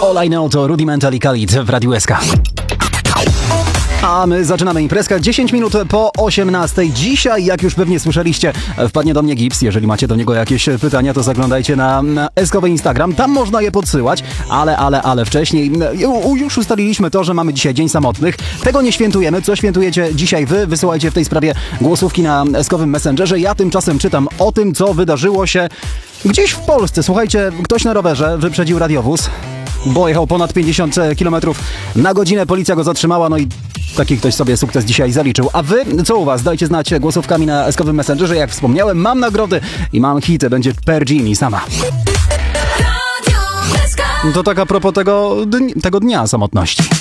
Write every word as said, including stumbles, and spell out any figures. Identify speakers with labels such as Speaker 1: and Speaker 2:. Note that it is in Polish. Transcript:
Speaker 1: All I Know to Rudimental i Khalid w Radiu S K. A my zaczynamy imprezkę dziesięć minut po osiemnastej. Dzisiaj, jak już pewnie słyszeliście, wpadnie do mnie gips. Jeżeli macie do niego jakieś pytania, to zaglądajcie na eskowy Instagram. Tam można je podsyłać, ale, ale, ale wcześniej już ustaliliśmy to, że mamy dzisiaj Dzień Samotnych. Tego nie świętujemy. Co świętujecie dzisiaj wy? Wysyłajcie w tej sprawie głosówki na eskowym Messengerze. Ja tymczasem czytam o tym, co wydarzyło się gdzieś w Polsce. Słuchajcie, ktoś na rowerze wyprzedził radiowóz, bo jechał ponad pięćdziesiąt kilometrów na godzinę. Policja go zatrzymała, no i taki ktoś sobie sukces dzisiaj zaliczył. A wy, co u was? Dajcie znać głosówkami na eskowym Messengerze. Jak wspomniałem, mam nagrody i mam hity. Będzie Per Gini sama. To tak a propos tego, dni, tego dnia samotności.